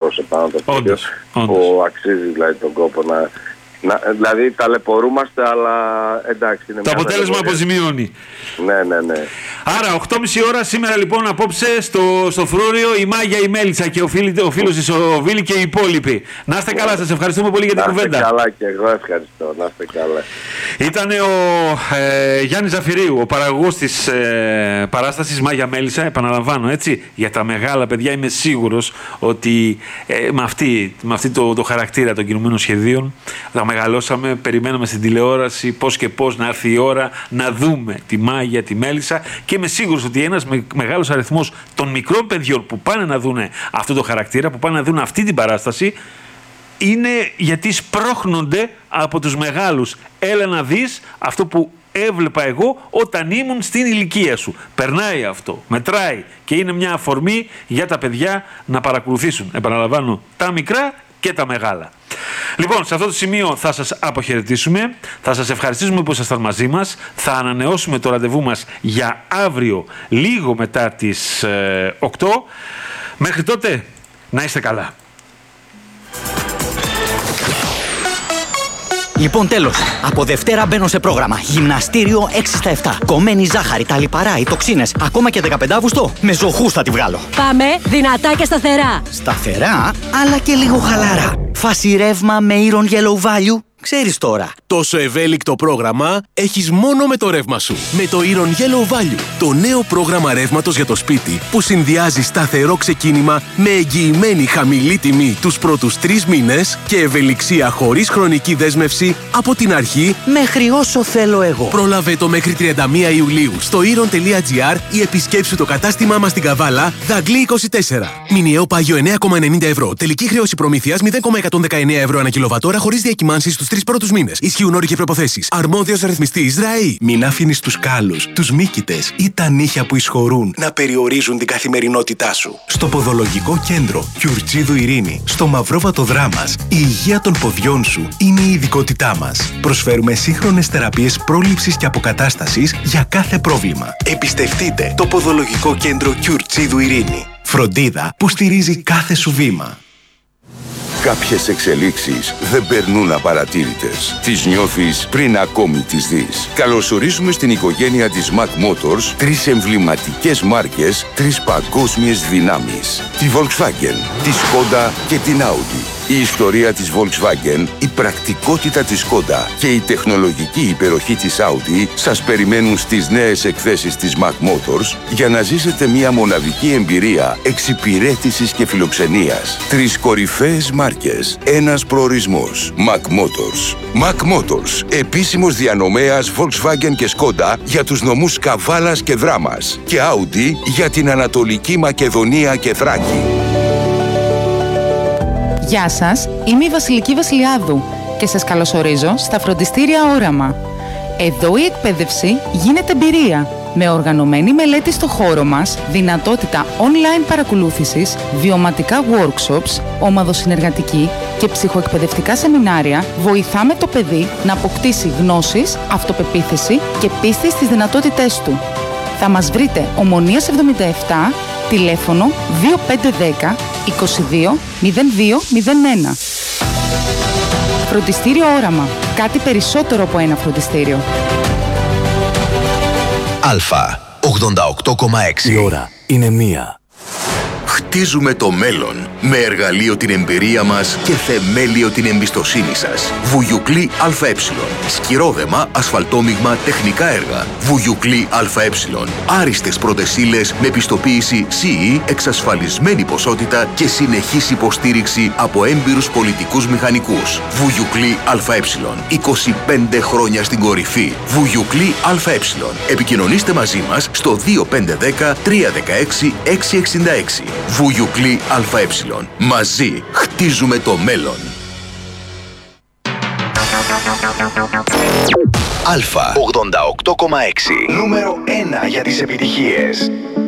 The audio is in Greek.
σηκώσει πάνω το πόδιο, που αξίζει δηλαδή τον κόπο δηλαδή ταλαιπωρούμαστε, αλλά εντάξει. Είναι το αποτέλεσμα αποζημιώνει. Ναι. Άρα 8.30 ώρα σήμερα λοιπόν απόψε στο Φρούριο η Μάγια, η Μέλισσα και ο φίλος της ο Βίλη και οι υπόλοιποι. Να είστε καλά, σας ευχαριστούμε πολύ για την κουβέντα. Να είστε καλά και εγώ ευχαριστώ, να είστε καλά. Ήταν ο Γιάννης Ζαφυρίου, ο παραγωγός της παράστασης Μάγια Μέλισσα, επαναλαμβάνω έτσι, για τα μεγάλα παιδιά είμαι σίγουρος ότι με αυτή το χαρακτήρα των κινουμένων σχεδίων τα μεγαλώσαμε, περιμέναμε στην τηλεόραση πώς και πώς να έρθει η ώρα να δούμε τη Μάγια, τη Μέλισσα και είμαι σίγουρος ότι ένας μεγάλος αριθμός των μικρών παιδιών που πάνε να δουν αυτό το χαρακτήρα, που πάνε να δουν αυτή την παράσταση είναι γιατί σπρώχνονται από τους μεγάλους. Έλα να δεις αυτό που έβλεπα εγώ όταν ήμουν στην ηλικία σου. Περνάει αυτό, μετράει και είναι μια αφορμή για τα παιδιά να παρακολουθήσουν. Επαναλαμβάνω, τα μικρά και τα μεγάλα. Λοιπόν, σε αυτό το σημείο θα σας αποχαιρετήσουμε, θα σας ευχαριστήσουμε που ήσασταν μαζί μας, θα ανανεώσουμε το ραντεβού μας για αύριο λίγο μετά τις 8. Μέχρι τότε, να είστε καλά. Λοιπόν, τέλος. Από Δευτέρα μπαίνω σε πρόγραμμα. Γυμναστήριο 6 στα 7. Κομμένη ζάχαρη, τα λιπαρά, οι τοξίνες. Ακόμα και 15 Αύγουστο. Με ζωχούς θα τη βγάλω. Πάμε δυνατά και σταθερά. Σταθερά, αλλά και λίγο χαλαρά. Φάση ρεύμα με Iron Yellow Value. Ξέρεις τώρα. Τόσο ευέλικτο πρόγραμμα έχεις μόνο με το ρεύμα σου. Με το Iron Yellow Value, το νέο πρόγραμμα ρεύματος για το σπίτι που συνδυάζει σταθερό ξεκίνημα με εγγυημένη χαμηλή τιμή τους πρώτους 3 μήνες και ευελιξία χωρίς χρονική δέσμευση από την αρχή μέχρι όσο θέλω εγώ. Πρόλαβε το μέχρι 31 Ιουλίου στο iron.gr ή επισκέψου το κατάστημά μας στην Καβάλα, Δαγκλή 24. Μηνιαίο πάγιο 9,90 ευρώ. Τελική χρέωση προμήθειας 0,119 ευρώ ανά κιλοβατόρα χωρίς διακυμάνσεις στους 3 πρώτους μήνες. Ισχύουν όροι και προϋποθέσεις. Αρμόδιος ρυθμιστής ΡΑΗ. Μην αφήνεις τους κάλους, τους μύκητες ή τα νύχια που εισχωρούν να περιορίζουν την καθημερινότητά σου. Στο Ποδολογικό Κέντρο Κιουρτσίδου Ειρήνη, στο Μαυρόβατο Δράμας, η υγεία των ποδιών σου είναι η ειδικότητά μας. Προσφέρουμε σύγχρονες θεραπείες πρόληψης και αποκατάστασης για κάθε πρόβλημα. Εμπιστευτείτε το Ποδολογικό Κέντρο Κιουρτσίδου Ειρήνη. Φροντίδα που στηρίζει κάθε σου βήμα. Κάποιες εξελίξεις δεν περνούν απαρατήρητες. Τις νιώθεις πριν ακόμη τις δεις. Καλωσορίζουμε στην οικογένεια της Mac Motors 3 εμβληματικές μάρκες, 3 παγκόσμιες δυνάμεις. Τη Volkswagen, τη Skoda και την Audi. Η ιστορία της Volkswagen, η πρακτικότητα της Skoda και η τεχνολογική υπεροχή της Audi σας περιμένουν στις νέες εκθέσεις της Mac Motors για να ζήσετε μια μοναδική εμπειρία εξυπηρέτησης και φιλοξενίας. 3 κορυφαίες μάρκες, ένας προορισμός. Mac Motors. Mac Motors, επίσημος διανομέας Volkswagen και Skoda για τους νομούς Καβάλας και Δράμας και Audi για την Ανατολική Μακεδονία και Θράκη. Γεια σας, είμαι η Βασιλική Βασιλιάδου και σας καλωσορίζω στα φροντιστήρια Όραμα. Εδώ η εκπαίδευση γίνεται εμπειρία, με οργανωμένη μελέτη στο χώρο μας, δυνατότητα online παρακολούθησης, βιωματικά workshops, ομαδοσυνεργατική και ψυχοεκπαιδευτικά σεμινάρια, βοηθάμε το παιδί να αποκτήσει γνώσεις, αυτοπεποίθηση και πίστη στις δυνατότητές του. Θα μας βρείτε Ομονίας 77, τηλέφωνο 2510 22 0201. Φροντιστήριο Όραμα. Κάτι περισσότερο από ένα φροντιστήριο. Αλφα 88,6. Η ώρα είναι 1. Χτίζουμε το μέλλον με εργαλείο την εμπειρία μας και θεμέλιο την εμπιστοσύνη σας. Βουγιουκλή ΑΕ. Σκυρόδεμα, ασφαλτόμιγμα, τεχνικά έργα. Βουγιουκλή ΑΕ. Άριστες πρώτες ύλες με πιστοποίηση CE, εξασφαλισμένη ποσότητα και συνεχής υποστήριξη από έμπειρους πολιτικούς μηχανικούς. Βουγιουκλή ΑΕ. 25 χρόνια στην κορυφή. Βουγιουκλή ΑΕ. Επικοινωνήστε μαζί μας στο 2510 316 666. Βουγιουκλή ΑΕ. Μαζί χτίζουμε το μέλλον. Αλφα 88,6. Νούμερο 1 για τις επιτυχίες.